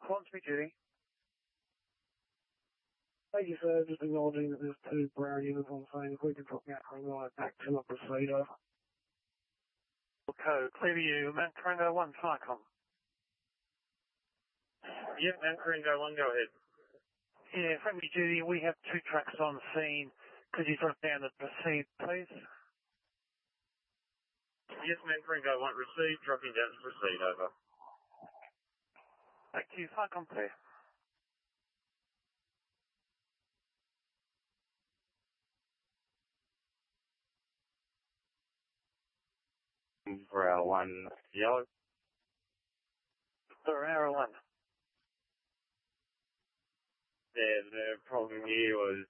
Hornsby duty. Thank you, sir. Just acknowledging that there's 2 Brown units on scene. If we could drop out from right back to the proceed over. Code, clear to you, Mankarango 1, Flycom. Yep, Mankarango 1, go ahead. Yeah, friendly duty, we have 2 trucks on scene. Could you drop down to proceed, please? Yes, Mankarango 1, receive, dropping down to proceed, over. Thank you, Flycom clear. For our 1, yellow. For hour 1. Yeah, the problem here was,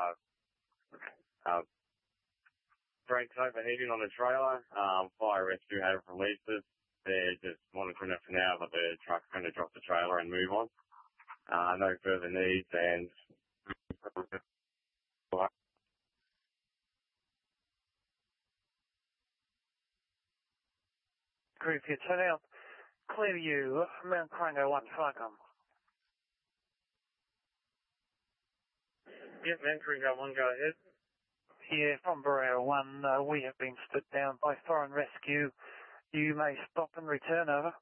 brakes overheating on the trailer. Fire rescue have released us. They're just monitoring it for now, but the truck's going to drop the trailer and move on. No further needs, and Group, you turn out. Clear to you, Mankarango 1, Flycom. Yep, Mankarango 1, go ahead. Yeah, from Barrera 1, we have been stood down by foreign rescue. You may stop and return, over.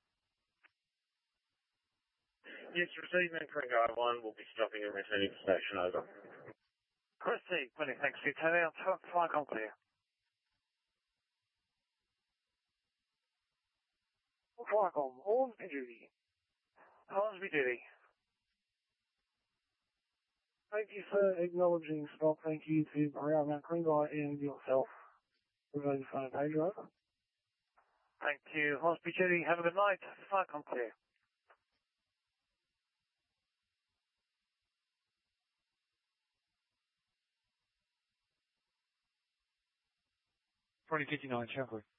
Yes, receive, Mankarango 1, we'll be stopping and returning to station, over. Proceed, many thanks for your turn out. Flycom clear. Flycom, Hornsby duty. Hornsby duty. Thank you, sir. Acknowledging stop. Thank you to Brown, Mankarango and yourself. We're going to phone page, over. Thank you, Hornsby duty. Have a good night. Flycom clear. Twenty 59, Shankley.